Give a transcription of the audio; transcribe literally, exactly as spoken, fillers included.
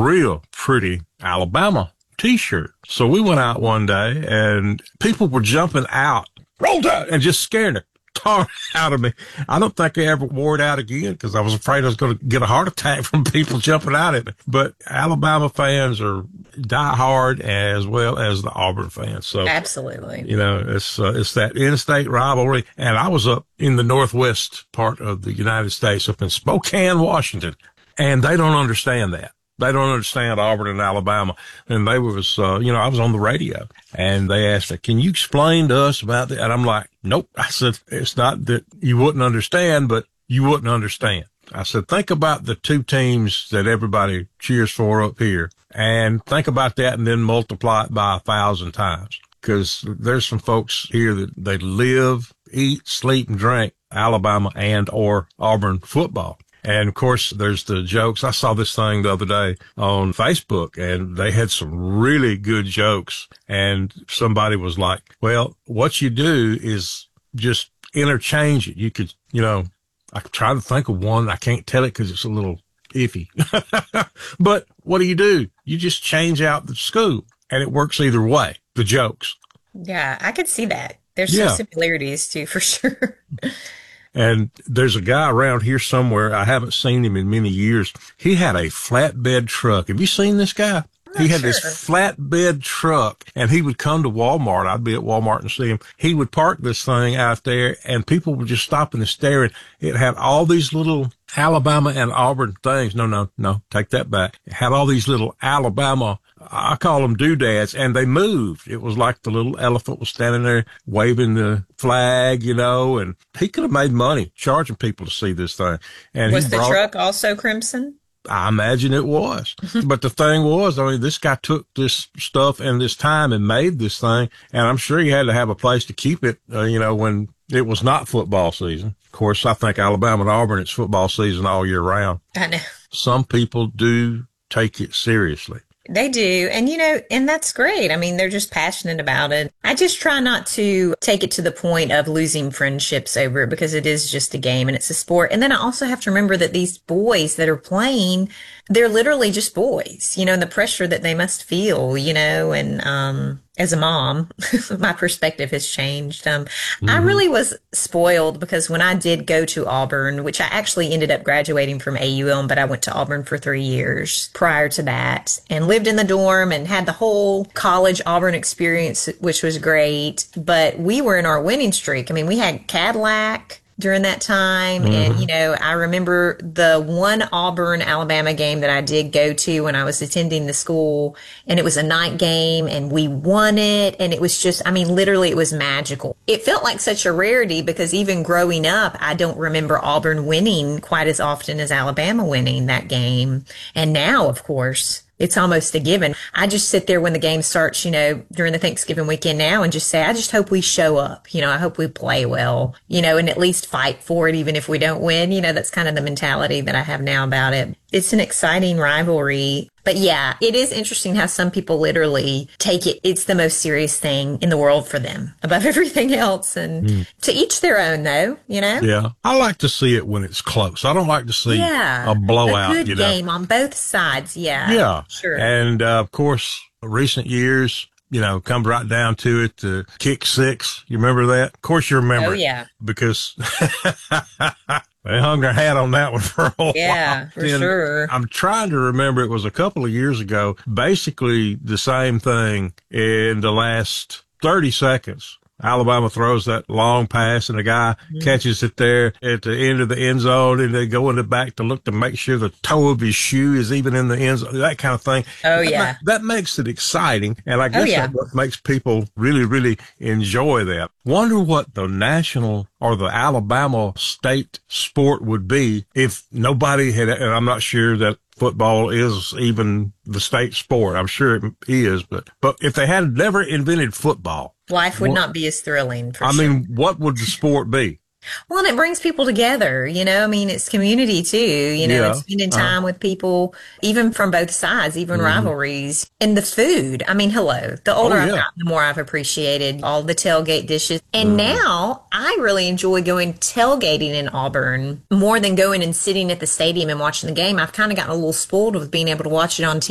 real pretty Alabama T-shirt. So we went out one day and people were jumping out, roll Tide, and just scaring the tar out of me. I don't think I ever wore it out again because I was afraid I was going to get a heart attack from people jumping out at me. But Alabama fans are diehard as well as the Auburn fans. So absolutely, you know, it's uh, it's that in-state rivalry. And I was up in the northwest part of the United States, up in Spokane, Washington, and they don't understand that. They don't understand Auburn and Alabama. And they was, uh, you know, I was on the radio and they asked me, can you explain to us about that? And I'm like, nope. I said, it's not that you wouldn't understand, but you wouldn't understand. I said, think about the two teams that everybody cheers for up here and think about that and then multiply it by a thousand times. Cause there's some folks here that they live, eat, sleep and drink Alabama and or Auburn football. And of course, there's the jokes. I saw this thing the other day on Facebook and they had some really good jokes. And somebody was like, well, what you do is just interchange it. You could, you know, I try to think of one. I can't tell it because it's a little iffy. But what do you do? You just change out the school and it works either way, the jokes. Yeah, I could see that. There's yeah. some similarities too, for sure. And there's a guy around here somewhere. I haven't seen him in many years. He had a flatbed truck. Have you seen this guy? He had sure. this flatbed truck and he would come to Walmart. I'd be at Walmart and see him. He would park this thing out there and people would just stop and stare. And it had all these little Alabama and Auburn things. No, no, no, take that back. It had all these little Alabama, I call them doodads, and they moved. It was like the little elephant was standing there waving the flag, you know, and he could have made money charging people to see this thing. And was he the brought, truck also crimson? I imagine it was. But the thing was, I mean, this guy took this stuff and this time and made this thing, and I'm sure he had to have a place to keep it, uh, you know, when it was not football season. Of course, I think Alabama and Auburn, it's football season all year round. I know. Some people do take it seriously. They do. And, you know, and that's great. I mean, they're just passionate about it. I just try not to take it to the point of losing friendships over it because it is just a game and it's a sport. And then I also have to remember that these boys that are playing, they're literally just boys, you know, and the pressure that they must feel, you know, and, um, as a mom, my perspective has changed. Um, mm-hmm. I really was spoiled because when I did go to Auburn, which I actually ended up graduating from A U M, but I went to Auburn for three years prior to that and lived in the dorm and had the whole college Auburn experience, which was great. But we were in our winning streak. I mean, we had Cadillac during that time. Mm-hmm. And, you know, I remember the one Auburn, Alabama game that I did go to when I was attending the school, and it was a night game and we won it. And it was just, I mean, literally it was magical. It felt like such a rarity because even growing up, I don't remember Auburn winning quite as often as Alabama winning that game. And now, of course, it's almost a given. I just sit there when the game starts, you know, during the Thanksgiving weekend now and just say, I just hope we show up. You know, I hope we play well, you know, and at least fight for it, even if we don't win. You know, that's kind of the mentality that I have now about it. It's an exciting rivalry. But yeah, it is interesting how some people literally take it. It's the most serious thing in the world for them above everything else. And mm. to each their own, though, you know? Yeah. I like to see it when it's close. I don't like to see yeah, a blowout. A good you know? game on both sides. Yeah. Yeah. Sure. And uh, of course, recent years, you know, comes right down to it, the kick six. You remember that? Of course you remember. Oh, yeah. It because they hung their hat on that one for a while. Yeah, for then sure. I'm trying to remember. It was a couple of years ago. Basically the same thing in the last thirty seconds. Alabama throws that long pass and the guy mm-hmm. catches it there at the end of the end zone, and they go in the back to look to make sure the toe of his shoe is even in the end zone, that kind of thing. Oh, that yeah. Ma- that makes it exciting, and I guess oh, yeah. that's what makes people really, really enjoy that. Wonder what the national or the Alabama state sport would be if nobody had, and I'm not sure that football is even the state sport. I'm sure it is, but, but if they had never invented football, life would what, not be as thrilling. For I sure. mean, what would the sport be? Well, and it brings people together, you know, I mean, it's community too, you know, Yeah. and spending time uh-huh. with people, even from both sides, even mm-hmm. rivalries. And the food, I mean, hello, the older Oh, yeah. I've gotten, the more I've appreciated all the tailgate dishes. And Mm. now I really enjoy going tailgating in Auburn more than going and sitting at the stadium and watching the game. I've kind of gotten a little spoiled with being able to watch it on T V.